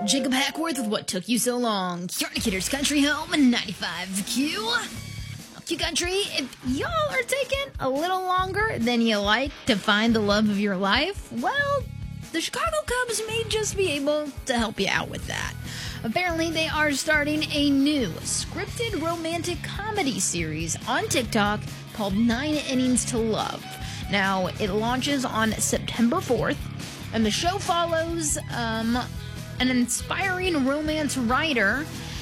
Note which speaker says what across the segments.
Speaker 1: Jacob Hackworth with What Took You So Long. You're in Kidder's Country Home in 95Q. Q Country, if y'all are taking a little longer than you like to find the love of your life, well, the Chicago Cubs may just be able to help you out with that. Apparently, they are starting a new scripted romantic comedy series on TikTok called 9 Innings to Love. Now, it launches on September 4th, and the show follows an inspiring romance writer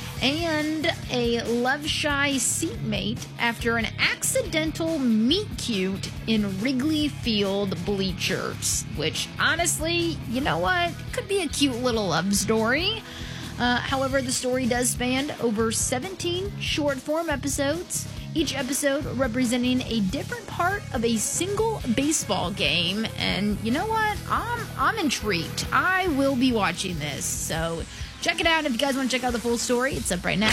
Speaker 1: and a love-shy seatmate after an accidental meet-cute in Wrigley Field bleachers, which, honestly, you know what? Could be a cute little love story. However, the story does span over 17 short-form episodes, each episode representing a different part of a single baseball game. And you know what? I'm intrigued. I will be watching this. So check it out if you guys want to check out the full story. It's up right now.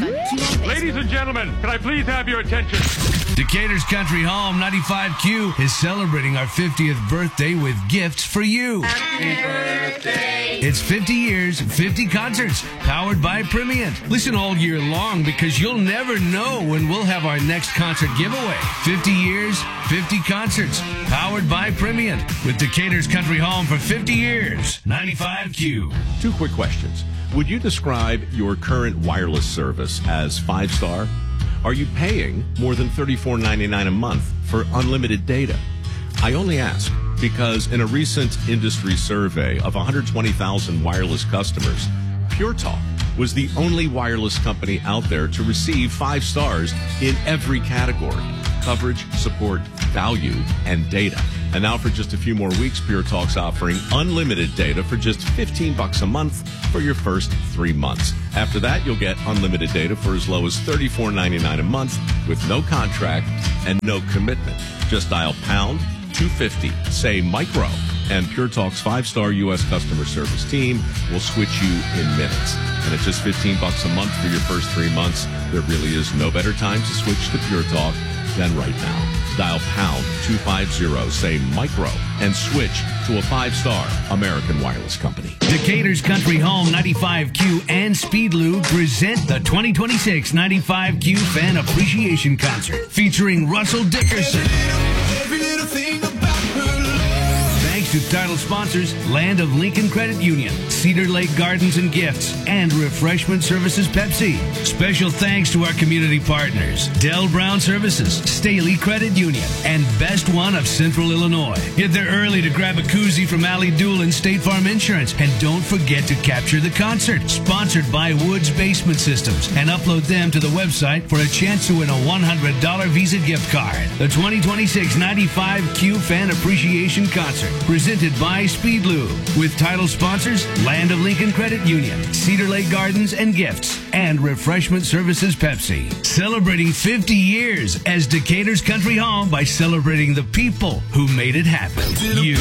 Speaker 2: Ladies and gentlemen, can I please have your attention?
Speaker 3: Decatur's Country Home 95Q is celebrating our 50th birthday with gifts for you.
Speaker 4: Happy birthday!
Speaker 3: It's 50 years, 50 concerts, powered by Primient. Listen all year long because you'll never know when we'll have our next concert giveaway. 50 years, 50 concerts, powered by Primient. With Decatur's Country Home for 50 years. 95Q.
Speaker 5: 2 quick questions. Would you describe your current wireless service as 5-star? Are you paying more than $34.99 a month for unlimited data? I only ask because in a recent industry survey of 120,000 wireless customers, Pure Talk was the only wireless company out there to receive 5 stars in every category: coverage, support, value, and data. And now for just a few more weeks, Pure Talk's offering unlimited data for just $15 a month for your first 3 months. After that, you'll get unlimited data for as low as $34.99 a month with no contract and no commitment. Just dial pound 250, say micro, and Pure Talk's 5-star U.S. customer service team will switch you in minutes. And at just $15 a month for your first 3 months, there really is no better time to switch to Pure Talk than right now. Dial pound 250, say micro, and switch to a 5-star American wireless company.
Speaker 3: Decatur's Country Home 95Q and Speedlube present the 2026 95Q Fan Appreciation Concert featuring Russell Dickerson.
Speaker 4: Every little thing about her love.
Speaker 3: Thanks to title sponsors Land of Lincoln Credit Union, Cedar Lake Gardens and Gifts, and Refreshment Services Pepsi. Special thanks to our community partners, Dell Brown Services, Staley Credit Union, and Best One of Central Illinois. Get there early to grab a koozie from Allie Doolin State Farm Insurance. And don't forget to capture the concert. Sponsored by Woods Basement Systems. And upload them to the website for a chance to win a $100 Visa gift card. The 2026 95Q Fan Appreciation Concert. Presented by Speedlube. With title sponsors Land of Lincoln Credit Union, Cedar Lake Gardens and Gifts, and Refreshment Services Pepsi. Celebrating 50 years as Decatur's Country Home by celebrating the people who made it happen. You.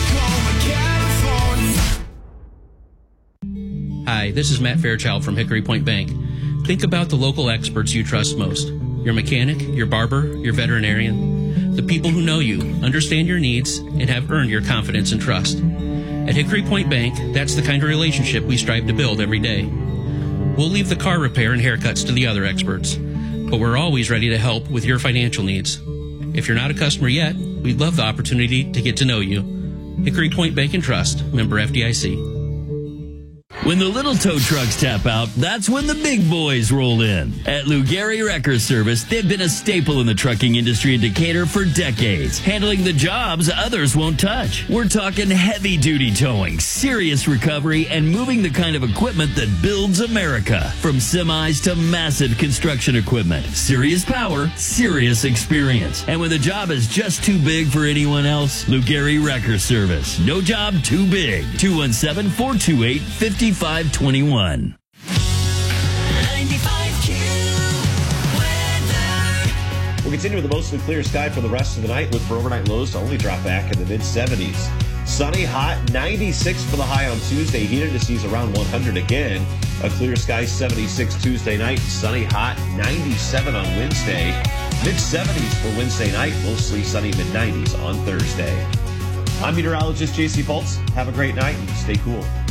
Speaker 6: Hi, this is Matt Fairchild from Hickory Point Bank. Think about the local experts you trust most. Your mechanic, your barber, your veterinarian. The people who know you, understand your needs, and have earned your confidence and trust. At Hickory Point Bank, that's the kind of relationship we strive to build every day. We'll leave the car repair and haircuts to the other experts, but we're always ready to help with your financial needs. If you're not a customer yet, we'd love the opportunity to get to know you. Hickory Point Bank and Trust, member FDIC.
Speaker 7: When the little tow trucks tap out, that's when the big boys roll in. At Lou Gehry Wrecker Service, they've been a staple in the trucking industry in Decatur for decades, handling the jobs others won't touch. We're talking heavy-duty towing, serious recovery, and moving the kind of equipment that builds America. From semis to massive construction equipment. Serious power, serious experience. And when the job is just too big for anyone else, Lou Gehry Wrecker Service. No job too big. 217-428-5521.
Speaker 8: We'll continue with a mostly clear sky for the rest of the night. Look for overnight lows to only drop back in the mid-70s. Sunny, hot, 96 for the high on Tuesday. Humidity's around 100 again. A clear sky, 76 Tuesday night. Sunny, hot, 97 on Wednesday. Mid-70s for Wednesday night. Mostly sunny, mid-90s on Thursday. I'm meteorologist J.C. Fultz. Have a great night and stay cool.